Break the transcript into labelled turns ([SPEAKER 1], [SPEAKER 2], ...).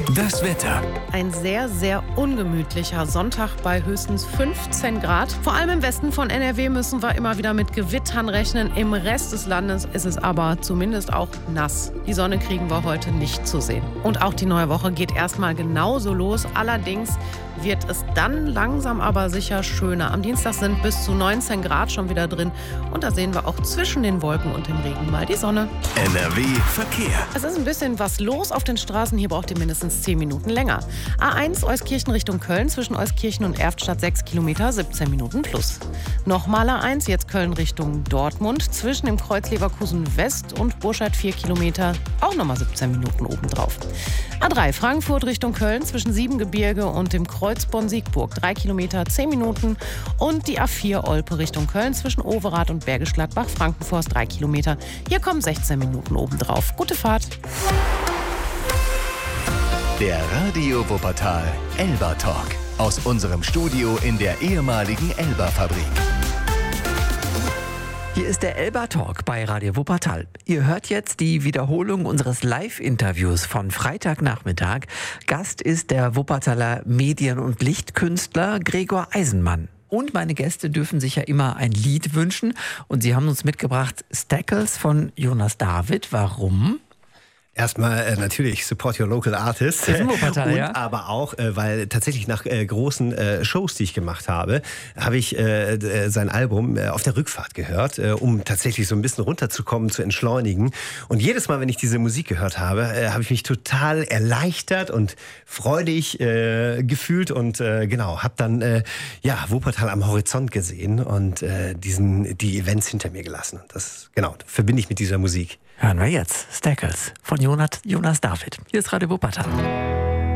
[SPEAKER 1] Das Wetter.
[SPEAKER 2] Ein sehr, sehr ungemütlicher Sonntag bei höchstens 15 Grad. Vor allem im Westen von NRW müssen wir immer wieder mit Gewittern rechnen. Im Rest des Landes ist es aber zumindest auch nass. Die Sonne kriegen wir heute nicht zu sehen. Und auch die neue Woche geht erstmal genauso los. Allerdings wird es dann langsam aber sicher schöner. Am Dienstag sind bis zu 19 Grad schon wieder drin. Und da sehen wir auch zwischen den Wolken und dem Regen mal die Sonne.
[SPEAKER 1] NRW Verkehr.
[SPEAKER 2] Es ist ein bisschen was los auf den Straßen. Hier braucht ihr mindestens 10 Minuten länger. A1 Euskirchen Richtung Köln zwischen Euskirchen und Erftstadt 6 Kilometer, 17 Minuten plus. Nochmal A1, jetzt Köln Richtung Dortmund zwischen dem Kreuz Leverkusen West und Burscheid 4 Kilometer, auch nochmal 17 Minuten obendrauf. A3 Frankfurt Richtung Köln zwischen Siebengebirge und dem Kreuz Bonn-Siegburg 3 Kilometer, 10 Minuten. Und die A4 Olpe Richtung Köln zwischen Overath und Bergisch Gladbach Frankenforst 3 Kilometer. Hier kommen 16 Minuten obendrauf. Gute Fahrt.
[SPEAKER 1] Der Radio Wuppertal Elba Talk aus unserem Studio in der ehemaligen Elba-Fabrik.
[SPEAKER 3] Hier ist der Elba Talk bei Radio Wuppertal. Ihr hört jetzt die Wiederholung unseres Live-Interviews von Freitagnachmittag. Gast ist der Wuppertaler Medien- und Lichtkünstler Gregor Eisenmann. Und meine Gäste dürfen sich ja immer ein Lied wünschen. Und sie haben uns mitgebracht Stackles von Jonas David. Warum?
[SPEAKER 4] Erstmal natürlich Support Your Local Artist.
[SPEAKER 3] Ist in Wuppertal, ja?
[SPEAKER 4] Aber auch, weil tatsächlich nach großen Shows, die ich gemacht habe, habe ich sein Album auf der Rückfahrt gehört, um tatsächlich so ein bisschen runterzukommen, zu entschleunigen. Und jedes Mal, wenn ich diese Musik gehört habe, habe ich mich total erleichtert und freudig gefühlt und habe dann Wuppertal am Horizont gesehen und die Events hinter mir gelassen. Und das verbinde ich mit dieser Musik.
[SPEAKER 3] Hören wir jetzt Stackles von Jonas David. Hier ist Radio Wuppertal.